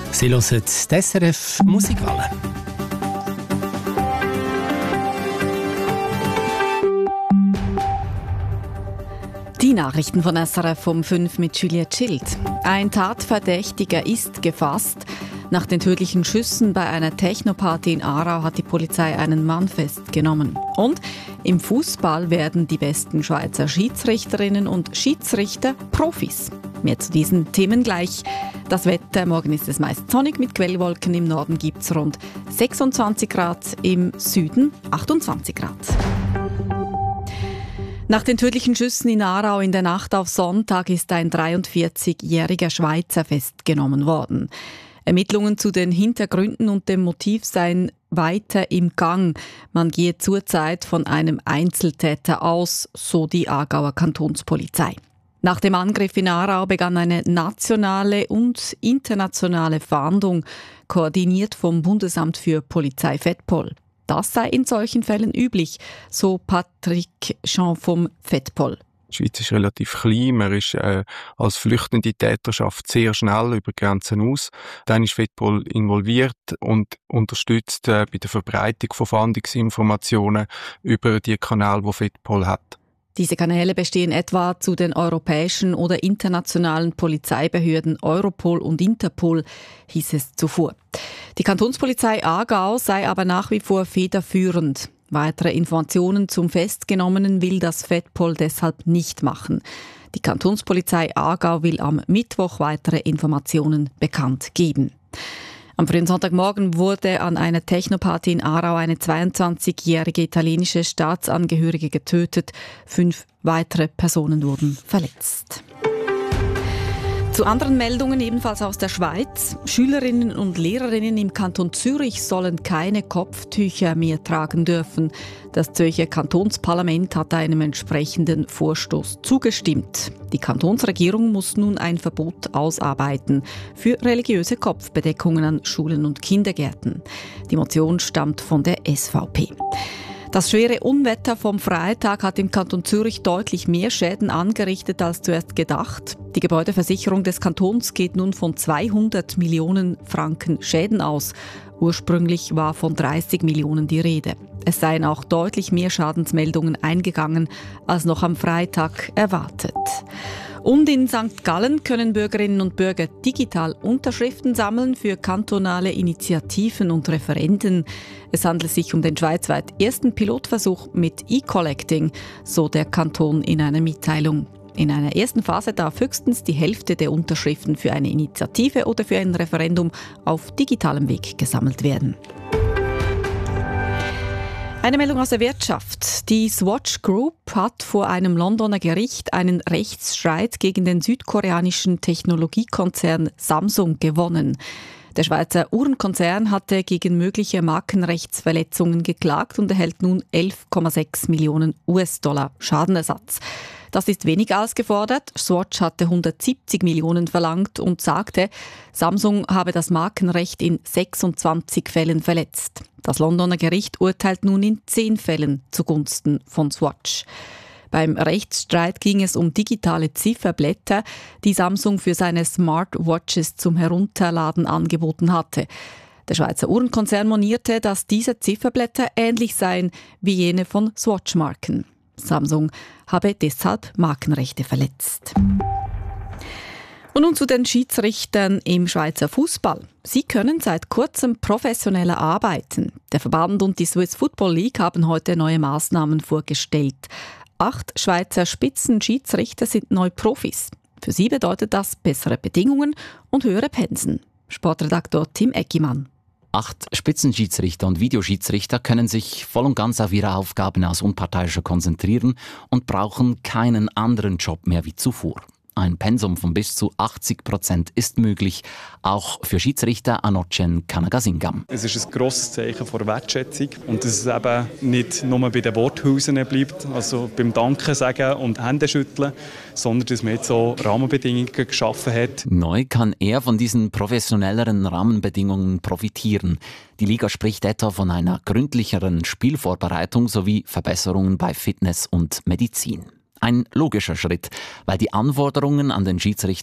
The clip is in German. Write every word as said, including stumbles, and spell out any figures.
Sie hören die S R F Musikwelle. Die Nachrichten von S R F um fünf mit Juliette Schild. Ein Tatverdächtiger ist gefasst. Nach den tödlichen Schüssen bei einer Technoparty in Aarau hat die Polizei einen Mann festgenommen. Und im Fußball werden die besten Schweizer Schiedsrichterinnen und Schiedsrichter Profis. Mehr zu diesen Themen gleich. Das Wetter, morgen ist es meist sonnig mit Quellwolken. Im Norden gibt es rund sechsundzwanzig Grad, im Süden achtundzwanzig Grad. Nach den tödlichen Schüssen in Aarau in der Nacht auf Sonntag ist ein dreiundvierzigjähriger Schweizer festgenommen worden. Ermittlungen zu den Hintergründen und dem Motiv seien weiter im Gang. Man gehe zurzeit von einem Einzeltäter aus, so die Aargauer Kantonspolizei. Nach dem Angriff in Aarau begann eine nationale und internationale Fahndung, koordiniert vom Bundesamt für Polizei Fettpol. Das sei in solchen Fällen üblich, so Patrick Jean vom Fettpol. Die Schweiz ist relativ klein, man ist äh, als flüchtende Täterschaft sehr schnell über Grenzen aus. Dann ist Fettpol involviert und unterstützt äh, bei der Verbreitung von Fahndungsinformationen über die Kanäle, die Fettpol hat. Diese Kanäle bestehen etwa zu den europäischen oder internationalen Polizeibehörden Europol und Interpol, hieß es zuvor. Die Kantonspolizei Aargau sei aber nach wie vor federführend. Weitere Informationen zum Festgenommenen will das Fettpol deshalb nicht machen. Die Kantonspolizei Aargau will am Mittwoch weitere Informationen bekannt geben. Am frühen Sonntagmorgen wurde an einer Technoparty in Aarau eine zweiundzwanzigjährige italienische Staatsangehörige getötet. Fünf weitere Personen wurden verletzt. Zu anderen Meldungen ebenfalls aus der Schweiz. Schülerinnen und Lehrerinnen im Kanton Zürich sollen keine Kopftücher mehr tragen dürfen. Das Zürcher Kantonsparlament hat einem entsprechenden Vorstoß zugestimmt. Die Kantonsregierung muss nun ein Verbot ausarbeiten für religiöse Kopfbedeckungen an Schulen und Kindergärten. Die Motion stammt von der S V P. Das schwere Unwetter vom Freitag hat im Kanton Zürich deutlich mehr Schäden angerichtet als zuerst gedacht. Die Gebäudeversicherung des Kantons geht nun von zweihundert Millionen Franken Schäden aus. Ursprünglich war von dreißig Millionen die Rede. Es seien auch deutlich mehr Schadensmeldungen eingegangen als noch am Freitag erwartet. Und in Sankt Gallen können Bürgerinnen und Bürger digital Unterschriften sammeln für kantonale Initiativen und Referenden. Es handelt sich um den schweizweit ersten Pilotversuch mit E-Collecting, so der Kanton in einer Mitteilung. In einer ersten Phase darf höchstens die Hälfte der Unterschriften für eine Initiative oder für ein Referendum auf digitalem Weg gesammelt werden. Eine Meldung aus der Wirtschaft. Die Swatch Group hat vor einem Londoner Gericht einen Rechtsstreit gegen den südkoreanischen Technologiekonzern Samsung gewonnen. Der Schweizer Uhrenkonzern hatte gegen mögliche Markenrechtsverletzungen geklagt und erhält nun elf Komma sechs Millionen US-Dollar Schadenersatz. Das ist weniger als gefordert. Swatch hatte hundertsiebzig Millionen verlangt und sagte, Samsung habe das Markenrecht in sechsundzwanzig Fällen verletzt. Das Londoner Gericht urteilt nun in zehn Fällen zugunsten von Swatch. Beim Rechtsstreit ging es um digitale Zifferblätter, die Samsung für seine Smartwatches zum Herunterladen angeboten hatte. Der Schweizer Uhrenkonzern monierte, dass diese Zifferblätter ähnlich seien wie jene von Swatch-Marken. Samsung habe deshalb Markenrechte verletzt. Und nun zu den Schiedsrichtern im Schweizer Fußball. Sie können seit kurzem professioneller arbeiten. Der Verband und die Swiss Football League haben heute neue Maßnahmen vorgestellt. Acht Schweizer Spitzenschiedsrichter sind neu Profis. Für sie bedeutet das bessere Bedingungen und höhere Pensen. Sportredaktor Tim Eckimann. Acht Spitzenschiedsrichter und Videoschiedsrichter können sich voll und ganz auf ihre Aufgaben als Unparteiischer konzentrieren und brauchen keinen anderen Job mehr wie zuvor. Ein Pensum von bis zu achtzig Prozent ist möglich, auch für Schiedsrichter Anocen Kanagasingam. Es ist ein grosses Zeichen von Wertschätzung und dass es eben nicht nur bei den Worthülsen bleibt, also beim Danken sagen und Hände schütteln, sondern dass man jetzt so Rahmenbedingungen geschaffen hat. Neu kann er von diesen professionelleren Rahmenbedingungen profitieren. Die Liga spricht etwa von einer gründlicheren Spielvorbereitung sowie Verbesserungen bei Fitness und Medizin. Ein logischer Schritt, weil die Anforderungen an den Schiedsrichter